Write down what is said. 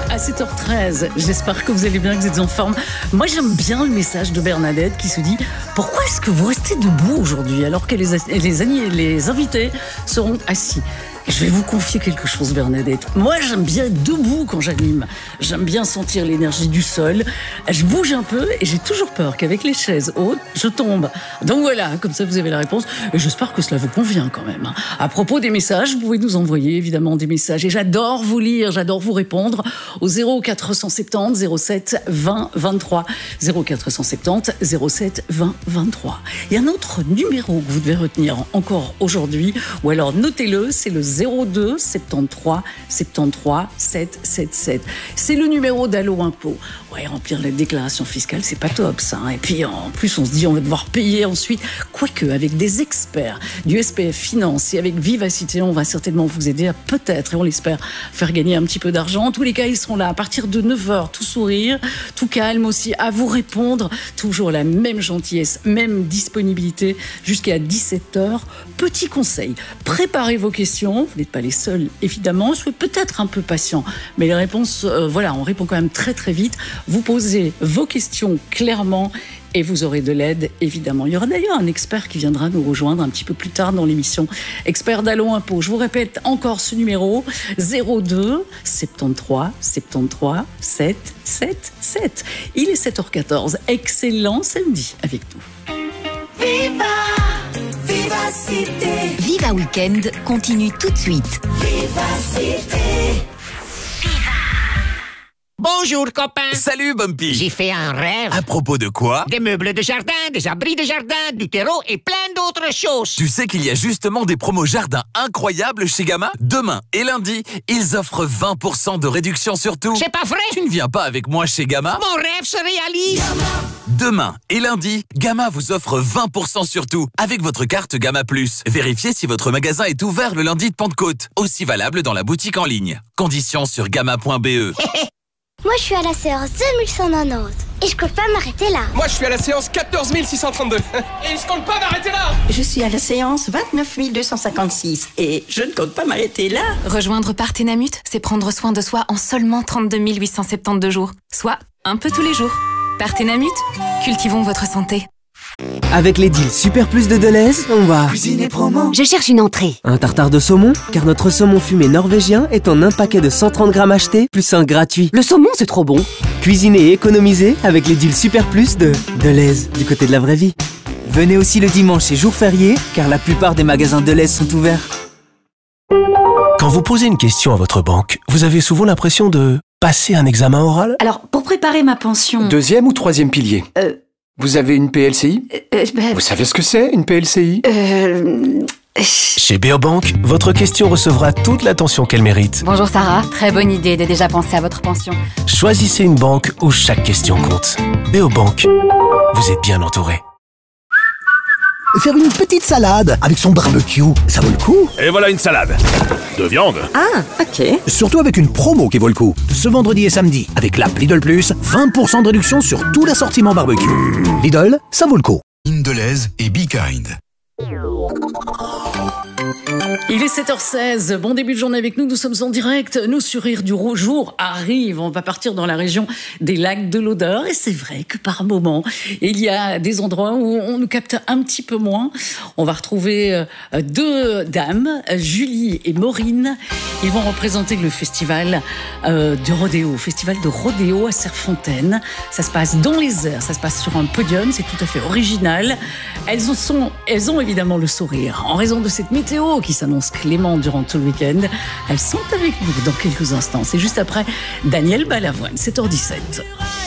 à 7h13. J'espère que vous allez bien, que vous êtes en forme. Moi, j'aime bien le message de Bernadette qui se dit « Pourquoi est-ce que vous restez debout aujourd'hui alors que les invités seront assis ?» Je vais vous confier quelque chose, Bernadette. Moi, j'aime bien être debout quand j'anime. J'aime bien sentir l'énergie du sol. Je bouge un peu et j'ai toujours peur qu'avec les chaises hautes, je tombe. Donc voilà, comme ça, vous avez la réponse. Et j'espère que cela vous convient quand même. À propos des messages, vous pouvez nous envoyer évidemment des messages. Et j'adore vous lire, j'adore vous répondre au 0470 07 20 23. 0470 07 20 23. Il y a un autre numéro que vous devez retenir encore aujourd'hui, ou alors notez-le, c'est le 02 73 73 777. C'est le numéro d'Allo Impôt. Ouais, remplir la déclaration fiscale, c'est pas top ça. Et puis en plus, on se dit on va devoir payer ensuite. Quoique, avec des experts du SPF Finance et avec Vivacité, on va certainement vous aider à peut-être, et on l'espère, faire gagner un petit peu d'argent. En tous les cas, ils seront là à partir de 9h, tout sourire, tout calme aussi, à vous répondre. Toujours la même gentillesse, même disponibilité jusqu'à 17h. Petit conseil, préparez vos questions. Vous n'êtes pas les seuls, évidemment. Soyez peut-être un peu patient, mais les réponses, voilà, on répond quand même très très vite. Vous posez vos questions clairement et vous aurez de l'aide, évidemment. Il y aura d'ailleurs un expert qui viendra nous rejoindre un petit peu plus tard dans l'émission. Expert d'Allo Impôt. Je vous répète encore ce numéro, 02 73 73 777. Il est 7h14. Excellent samedi avec nous. Viva! Vivacité! Viva Weekend continue tout de suite. Vivacité! Bonjour, copain. Salut, Bumpy. J'ai fait un rêve. À propos de quoi? Des meubles de jardin, des abris de jardin, du terreau et plein d'autres choses. Tu sais qu'il y a justement des promos jardin incroyables chez Gamma? Demain et lundi, ils offrent 20% de réduction sur tout. C'est pas vrai? Tu ne viens pas avec moi chez Gamma? Mon rêve se réalise. Demain et lundi, Gamma vous offre 20% sur tout avec votre carte Gamma Plus. Vérifiez si votre magasin est ouvert le lundi de Pentecôte. Aussi valable dans la boutique en ligne. Conditions sur gamma.be. Moi, je suis à la séance 2190 et je compte pas m'arrêter là. Moi, je suis à la séance 14 632 et je compte pas m'arrêter là. Je suis à la séance 29 256 et je ne compte pas m'arrêter là. Rejoindre Partenamut, c'est prendre soin de soi en seulement 32 872 jours, soit un peu tous les jours. Partenamut, cultivons votre santé. Avec les deals Super Plus de Deleuze, on va Cuisine promo. Je cherche une entrée. un tartare de saumon, car notre saumon fumé norvégien est en un paquet de 130 grammes achetés, plus un gratuit. Le saumon, c'est trop bon. Cuisiner et économiser avec les deals Super Plus de Deleuze, du côté de la vraie vie. Venez aussi le dimanche et jour férié, car la plupart des magasins Deleuze sont ouverts. Quand vous posez une question à votre banque, vous avez souvent l'impression de passer un examen oral? Alors, pour préparer ma pension... Deuxième ou troisième pilier? Vous avez une PLCI? Vous savez ce que c'est, une PLCI? Chez Beobank, votre question recevra toute l'attention qu'elle mérite. Bonjour Sarah, très bonne idée de déjà penser à votre pension. Choisissez une banque où chaque question compte. Beobank, vous êtes bien entouré. Faire une petite salade avec son barbecue, ça vaut le coup. Et voilà une salade de viande. Ah, ok. Surtout avec une promo qui vaut le coup. Ce vendredi et samedi, avec l'app Lidl Plus, 20% de réduction sur tout l'assortiment barbecue. Lidl, ça vaut le coup. Deleuze et Be Kind. Il est 7h16, bon début de journée avec nous, nous sommes en direct, nos sourires du jour arrivent, on va partir dans la région des lacs de l'Odeur et c'est vrai que par moment, il y a des endroits où on nous capte un petit peu moins. On va retrouver deux dames, Julie et Maureen, ils vont représenter le festival de rodéo à Serfontaine. Ça se passe dans les airs, ça se passe sur un podium, c'est tout à fait original. Elles ont évidemment le sourire en raison de cette météo qui s'annonce clémente durant tout le week-end. Elles sont avec nous dans quelques instants. C'est juste après Daniel Balavoine, 7h17.